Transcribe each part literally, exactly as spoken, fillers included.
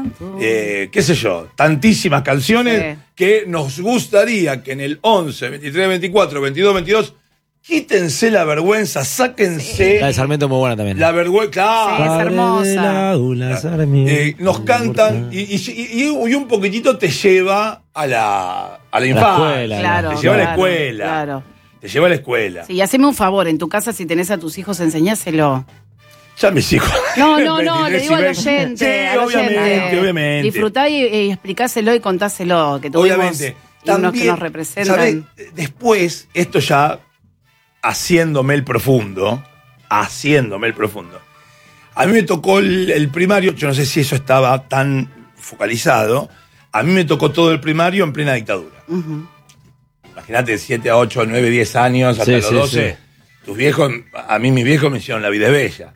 eh, qué sé yo, tantísimas canciones Sí. que nos gustaría que en el once, veintitrés, veinticuatro, veintidós, veintidós, quítense la vergüenza, sáquense La de Sarmiento es muy buena también. la vergüenza, claro. Sí, es hermosa. Eh, nos cantan y, y, y, y un poquitito te lleva a la, a la infancia. escuela, Claro, te lleva a la claro, escuela. Claro. Te lleva a la escuela. Sí, y haceme un favor, en tu casa si tenés a tus hijos, enseñáselo. Ya mis hijos. No, no, no, le veintitrés digo y al veinte. oyente. Sí, al obviamente, oyente. obviamente. Disfrutá y, y explicáselo y contáselo, que tuvimos Obviamente. unos También, que nos representan. ¿sabés? Después, esto ya haciéndome el profundo, haciéndome el profundo. A mí me tocó el, el primario, yo no sé si eso estaba tan focalizado, a mí me tocó todo el primario en plena dictadura. Uh-huh. Imagínate, siete, ocho, nueve, diez años, hasta Sí, los sí, doce. sí. Tus viejos, a mí mis viejos me hicieron La vida es bella.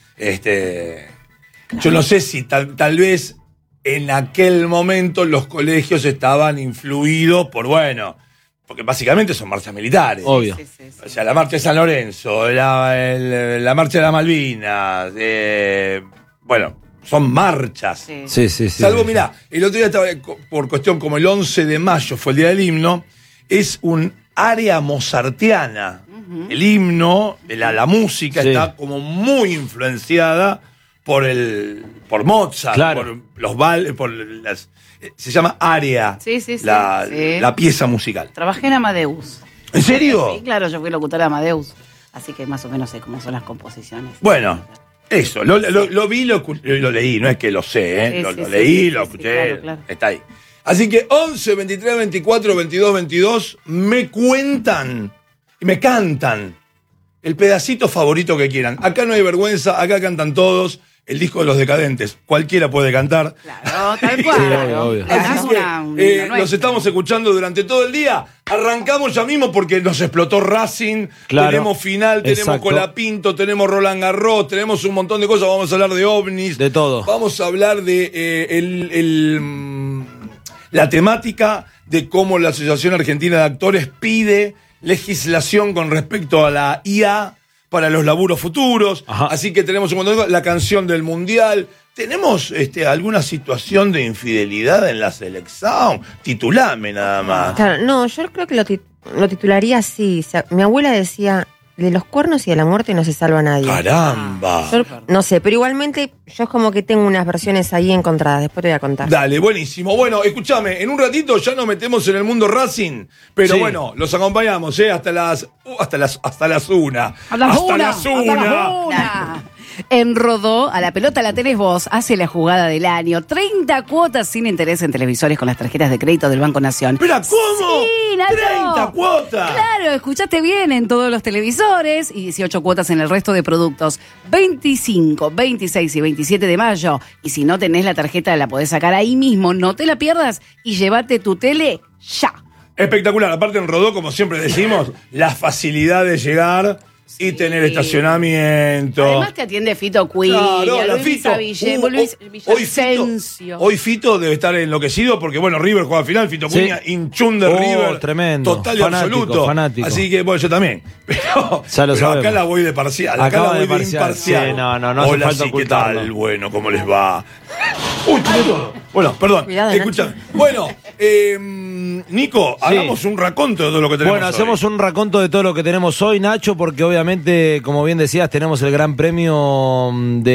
Este, yo no sé si tal, tal vez en aquel momento los colegios estaban influidos por, bueno, porque básicamente son marchas militares. Obvio. Sí, sí, sí. O sea, la marcha de San Lorenzo, la, el- la marcha de las Malvinas, eh, bueno, son marchas. Sí. Sí, sí, sí. Salvo, sí. mirá, el otro día estaba, por cuestión como el once de mayo fue el día del himno, es un área mozartiana. El himno, la, la música Sí. está como muy influenciada por el por Mozart, Claro. por los bal, por las, eh, se llama área, Sí, sí, sí, la, sí. la pieza musical. Trabajé en Amadeus. ¿En serio? Sí, claro, yo fui locutora de Amadeus. Así que más o menos sé cómo son las composiciones. Bueno, eso, lo, lo- lo vi, lo, escu- lo leí, no es que lo sé, ¿eh? Sí, lo, sí, lo sí, leí, sí, lo sí, sí, escuché, claro, claro. está ahí. Así que once, veintitrés, veinticuatro, veintidós, veintidós, me cuentan y me cantan el pedacito favorito que quieran. Acá no hay vergüenza, acá cantan todos. El disco de Los Decadentes, cualquiera puede cantar. Claro, tal cual. Sí, obvio, obvio. Le das Así que, una- una eh, nuestra. los estamos escuchando durante todo el día. Arrancamos ya mismo porque nos explotó Racing, Claro. tenemos final, tenemos Exacto. Colapinto, tenemos Roland Garros, tenemos un montón de cosas. Vamos a hablar de ovnis. De todo. Vamos a hablar de eh, el, el, mm, la temática de cómo la Asociación Argentina de Actores pide legislación con respecto a la I A para los laburos futuros. Ajá. Así que tenemos un montón de cosas. La canción del Mundial. ¿Tenemos este, alguna situación de infidelidad en la selección? Titulame nada más. Claro, no, yo creo que lo, tit- lo titularía así. O sea, mi abuela decía, de los cuernos y de la muerte no se salva nadie. Caramba. Yo no sé, pero igualmente yo es como que tengo unas versiones ahí encontradas, después te voy a contar. Dale, buenísimo. Bueno, escúchame, en un ratito ya nos metemos en el mundo Racing, pero Sí. bueno, los acompañamos, ¿eh? Hasta las, uh, hasta las, hasta las una. A las hasta una, las hasta una. las una. En Rodó, a la pelota la tenés vos, hace la jugada del año. treinta cuotas sin interés en televisores con las tarjetas de crédito del Banco Nación. Espera, ¿cómo? Sí, Nacho. treinta cuotas. Claro, escuchaste bien, en todos los televisores y dieciocho cuotas en el resto de productos. veinticinco, veintiséis y veintisiete de mayo. Y si no tenés la tarjeta, la podés sacar ahí mismo. No te la pierdas y llévate tu tele ya. Espectacular. Aparte en Rodó, como siempre decimos, la facilidad de llegar y tener estacionamiento. Además te atiende Fito Cuy, Claro, la Luis Fito. Ville- Uh, Luis hoy- Villavicencio. Hoy Fito debe estar enloquecido porque, bueno, River juega final, Fito Sí. Cuña, hinchún de Oh, River. tremendo. Total y Fanático, absoluto. fanático. Así que, bueno, yo también. Pero, Ya lo pero acá sabemos. la voy de parcial. Acá Acaba la voy de de, parcial. imparcial. Sí, no, no, no hace Hola, falta sí, ¿qué ocultarlo. tal? Bueno, ¿cómo les va? Uy, tiene todo. Bueno, perdón. Cuidado, Escucha. Bueno, eh, Nico, hagamos un raconto de todo lo que tenemos Bueno, hoy. hacemos un raconto de todo lo que tenemos hoy, Nacho, porque obviamente, como bien decías, tenemos el Gran Premio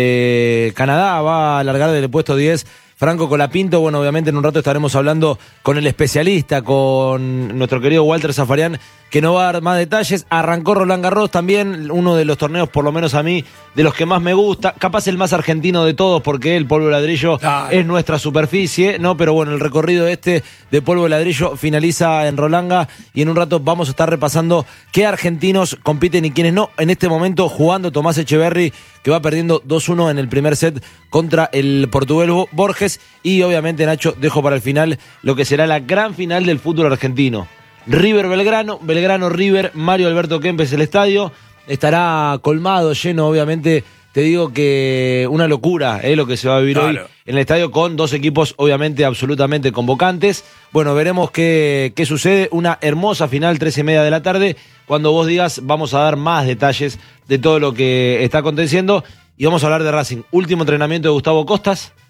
de Canadá, va a alargar del puesto diez Franco Colapinto. Bueno, obviamente en un rato estaremos hablando con el especialista, con nuestro querido Walter Zafarian, que nos va a dar más detalles. Arrancó Roland Garros también, uno de los torneos, por lo menos a mí, de los que más me gusta, capaz el más argentino de todos, porque el polvo de ladrillo Claro. es nuestra superficie, ¿no? Pero bueno, el recorrido este de polvo de ladrillo finaliza en Rolanga y en un rato vamos a estar repasando qué argentinos compiten y quiénes no. En este momento jugando Tomás Echeverry, que va perdiendo dos uno en el primer set contra el portugués Borges. Y obviamente, Nacho, dejo para el final lo que será la gran final del fútbol argentino. River Belgrano, Belgrano River, Mario Alberto Kempes el estadio. Estará colmado, lleno, obviamente. Te digo que una locura es lo que se va a vivir Claro. hoy en el estadio con dos equipos obviamente absolutamente convocantes. Bueno, veremos qué, qué sucede. Una hermosa final, tres y media de la tarde. Cuando vos digas, vamos a dar más detalles de todo lo que está aconteciendo. Y vamos a hablar de Racing. Último entrenamiento de Gustavo Costas.